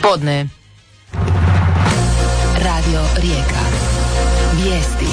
Podne. Radio Rijeka. Vijesti.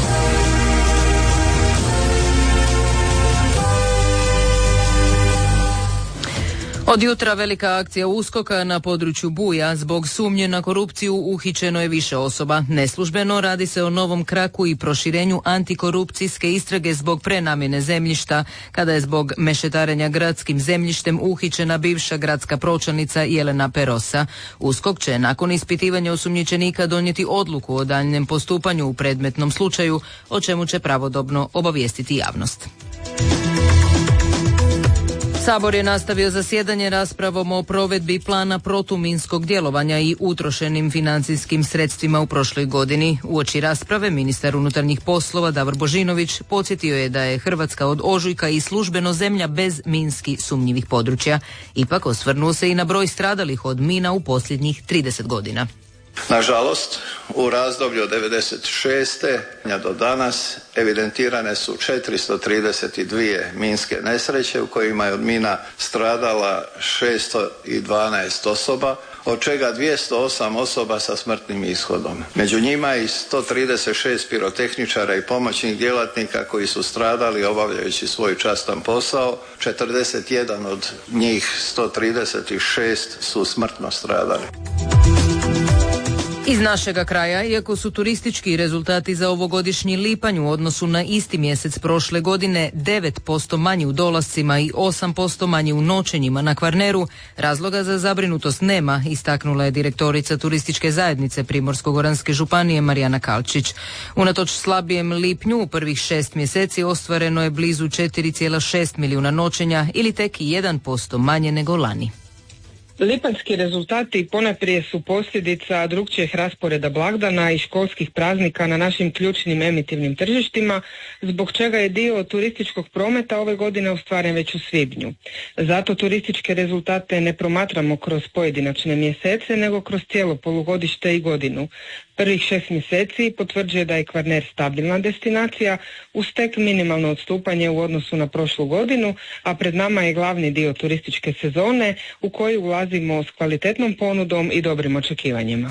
Od jutra velika akcija USKOK-a na području Buja. Zbog sumnje na korupciju uhićeno je više osoba. Neslužbeno radi se o novom kraku i proširenju antikorupcijske istrage zbog prenamjene zemljišta, kada je zbog mešetarenja gradskim zemljištem uhićena bivša gradska pročelnica Jelena Perosa. USKOK će nakon ispitivanja osumnjičenika donijeti odluku o daljnjem postupanju u predmetnom slučaju, o čemu će pravodobno obavijestiti javnost. Sabor je nastavio zasjedanje raspravom o provedbi plana protuminskog djelovanja i utrošenim financijskim sredstvima u prošloj godini. Uoči rasprave ministar unutarnjih poslova Davor Božinović podsjetio je da je Hrvatska od ožujka i službeno zemlja bez minski sumnjivih područja. Ipak osvrnuo se i na broj stradalih od mina u posljednjih 30 godina. Nažalost, u razdoblju od 96. do danas evidentirane su 432 minske nesreće u kojima je od mina stradala 612 osoba, od čega 208 osoba sa smrtnim ishodom. Među njima je 136 pirotehničara i pomoćnih djelatnika koji su stradali obavljajući svoj častan posao. 41 od njih, 136, su smrtno stradali. Iz našega kraja, iako su turistički rezultati za ovogodišnji lipanj u odnosu na isti mjesec prošle godine 9% manji u dolascima i 8% manji u noćenjima na Kvarneru, razloga za zabrinutost nema, istaknula je direktorica turističke zajednice Primorsko-goranske županije Marijana Kalčić. Unatoč slabijem lipnju u prvih 6 mjeseci ostvareno je blizu 4,6 milijuna noćenja ili tek 1% manje nego lani. Lipanjski rezultati ponajprije su posljedica drukčijeg rasporeda blagdana i školskih praznika na našim ključnim emitivnim tržištima, zbog čega je dio turističkog prometa ove godine ostvaren već u svibnju. Zato turističke rezultate ne promatramo kroz pojedinačne mjesece, nego kroz cijelo polugodište i godinu. Prvih 6 mjeseci potvrđuje da je Kvarner stabilna destinacija uz tek minimalno odstupanje u odnosu na prošlu godinu, a pred nama je glavni dio turističke sezone u koju ulazimo s kvalitetnom ponudom i dobrim očekivanjima.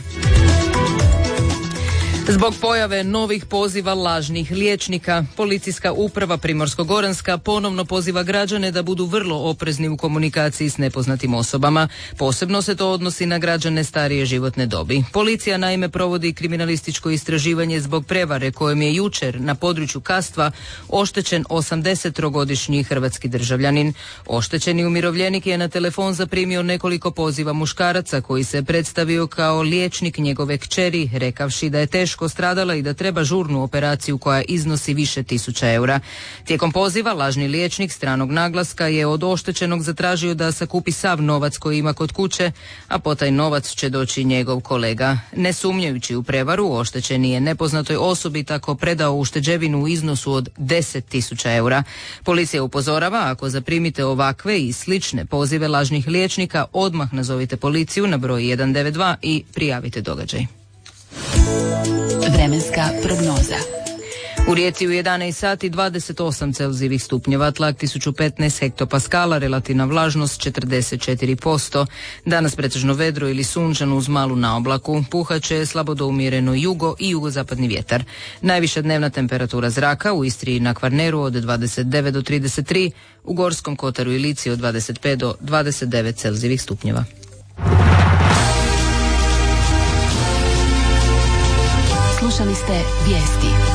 Zbog pojave novih poziva lažnih liječnika, Policijska uprava Primorsko-goranska ponovno poziva građane da budu vrlo oprezni u komunikaciji s nepoznatim osobama. Posebno se to odnosi na građane starije životne dobi. Policija naime provodi kriminalističko istraživanje zbog prevare kojem je jučer na području Kastva oštećen 83-godišnji hrvatski državljanin. Oštećeni umirovljenik je na telefon zaprimio nekoliko poziva muškaraca koji se predstavio kao liječnik njegove kćeri, rekavši da je teško stradala i da treba žurnu operaciju koja iznosi više tisuća eura. Tijekom poziva lažni liječnik stranog naglaska je od oštećenog zatražio da sakupi sav novac koji ima kod kuće, a po taj novac će doći njegov kolega. Ne sumnjajući u prevaru, oštećeni je nepoznatoj osobi tako predao ušteđevinu u iznosu od 10.000 eura. Policija upozorava, ako zaprimite ovakve i slične pozive lažnih liječnika, odmah nazovite policiju na broj 192 i prijavite događaj. Vremenska prognoza. U Rijeci u 11 sati 28 celzijevih stupnjeva, tlak 1015 hektopaskala, relativna vlažnost 44%. Danas pretežno vedro ili sunčano uz malu naoblaku. Puhaće slabo do umjereno jugo i jugozapadni vjetar. Najviša dnevna temperatura zraka u Istri i na Kvarneru od 29 do 33, u Gorskom kotaru i Lici od 25 do 29 celzijevih stupnjeva. Slušali ste vijesti.